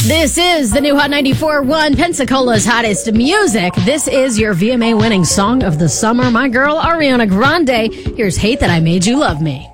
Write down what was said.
This is the new Hot 94.1 Pensacola's hottest music. This is your VMA winning song of the summer. My girl, Ariana Grande. Here's Hate That I Made You Love Me.